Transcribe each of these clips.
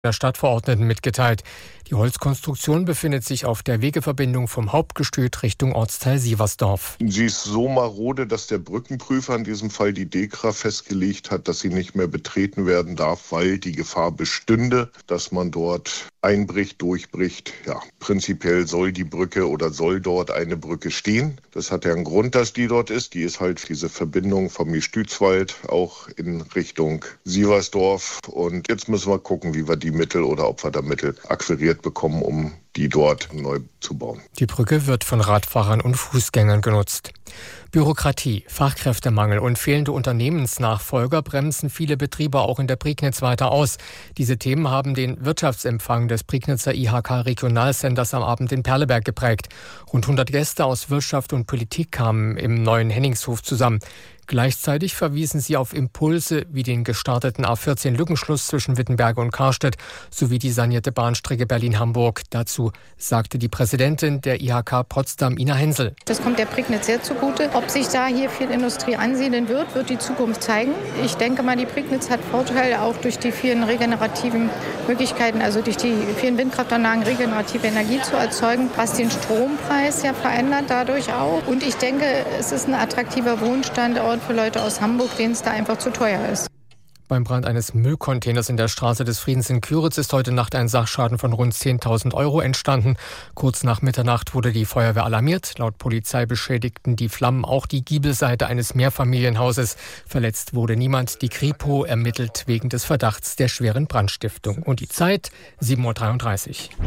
der Stadtverordneten mitgeteilt. Die Holzkonstruktion befindet sich auf der Wegeverbindung vom Hauptgestüt Richtung Ortsteil Sieversdorf. Sie ist so marode, dass der Brückenprüfer in diesem Fall die DEKRA festgelegt hat, dass sie nicht mehr betreten werden darf, weil die Gefahr bestünde, dass man dort einbricht, durchbricht. Ja, prinzipiell soll die Brücke oder soll dort eine Brücke stehen. Das hat ja einen Grund, dass die dort ist. Die ist halt diese Verbindung vom Gestütswald auch in Richtung Sieversdorf. Und jetzt müssen wir gucken, wie wir die Mittel oder ob wir da Mittel akquiriert bekommen, um die dort neu zu bauen. Die Brücke wird von Radfahrern und Fußgängern genutzt. Bürokratie, Fachkräftemangel und fehlende Unternehmensnachfolger bremsen viele Betriebe auch in der Prignitz weiter aus. Diese Themen haben den Wirtschaftsempfang des Prignitzer IHK-Regionalcenters am Abend in Perleberg geprägt. Rund 100 Gäste aus Wirtschaft und Politik kamen im neuen Henningshof zusammen. Gleichzeitig verwiesen sie auf Impulse wie den gestarteten A14-Lückenschluss zwischen Wittenberge und Karstedt sowie die sanierte Bahnstrecke Berlin-Hamburg. Dazu sagte die Präsidentin der IHK Potsdam, Ina Hensel. Das kommt der Prignitz sehr zugute. Ob sich da hier viel Industrie ansiedeln wird die Zukunft zeigen. Ich denke mal, die Prignitz hat Vorteile auch durch die vielen regenerativen Möglichkeiten, also durch die vielen Windkraftanlagen regenerative Energie zu erzeugen, was den Strompreis ja verändert dadurch auch. Und ich denke, es ist ein attraktiver Wohnstandort für Leute aus Hamburg, denen es da einfach zu teuer ist. Beim Brand eines Müllcontainers in der Straße des Friedens in Küritz ist heute Nacht ein Sachschaden von rund 10.000 € entstanden. Kurz nach Mitternacht wurde die Feuerwehr alarmiert. Laut Polizei beschädigten die Flammen auch die Giebelseite eines Mehrfamilienhauses. Verletzt wurde niemand. Die Kripo ermittelt wegen des Verdachts der schweren Brandstiftung. Und die Zeit 7:33 Uhr.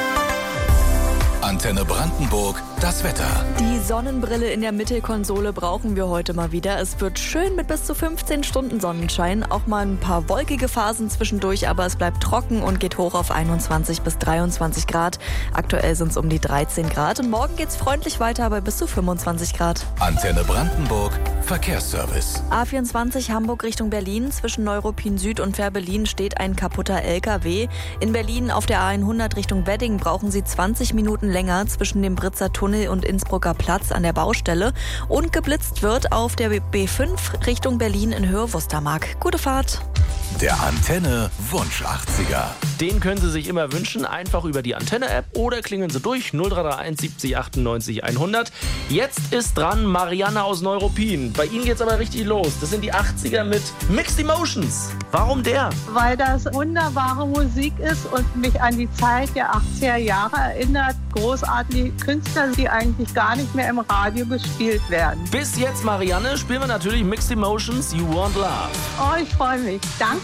Antenne Brandenburg, das Wetter. Die Sonnenbrille in der Mittelkonsole brauchen wir heute mal wieder. Es wird schön mit bis zu 15 Stunden Sonnenschein. Auch mal ein paar wolkige Phasen zwischendurch, aber es bleibt trocken und geht hoch auf 21 bis 23 Grad. Aktuell sind es um die 13 Grad und morgen geht es freundlich weiter bei bis zu 25 Grad. Antenne Brandenburg, Verkehrsservice. A24 Hamburg Richtung Berlin. Zwischen Neuruppin Süd und Fährberlin steht ein kaputter LKW. In Berlin auf der A100 Richtung Wedding brauchen Sie 20 Minuten länger zwischen dem Britzer Tunnel und Innsbrucker Platz an der Baustelle. Und geblitzt wird auf der B5 Richtung Berlin in Höhe Wustermark. Gute Fahrt. Der Antenne Wunsch 80er. Den können Sie sich immer wünschen, einfach über die Antenne-App oder klingeln Sie durch 0331 70 98 100. Jetzt ist dran Marianne aus Neuruppin. Bei Ihnen geht's aber richtig los. Das sind die 80er mit Mixed Emotions. Warum der? Weil das wunderbare Musik ist und mich an die Zeit der 80er Jahre erinnert. Großartige Künstler, die eigentlich gar nicht mehr im Radio gespielt werden. Bis jetzt, Marianne, spielen wir natürlich Mixed Emotions, You Want Love. Oh, ich freue mich. Danke.